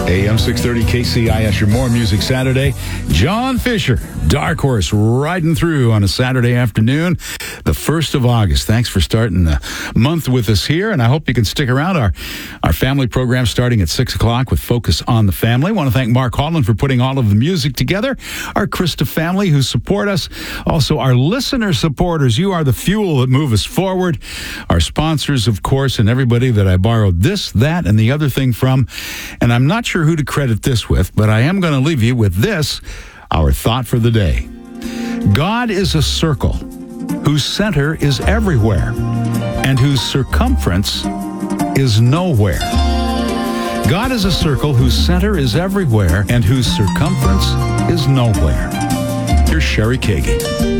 AM 630 KCIS, your More Music Saturday. John Fisher, Dark Horse, riding through on a Saturday afternoon, the 1st of August. Thanks for starting the month with us here, and I hope you can stick around. Our family program starting at 6 o'clock with Focus on the Family. I want to thank Mark Holland for putting all of the music together, our Krista family who support us, also our listener supporters. You are the fuel that move us forward. Our sponsors, of course, and everybody that I borrowed this, that, and the other thing from. And I'm not sure who to credit this with, but I am going to leave you with this, our thought for the day. God is a circle whose center is everywhere and whose circumference is nowhere. God is a circle whose center is everywhere and whose circumference is nowhere. Here's Sherry Kagan.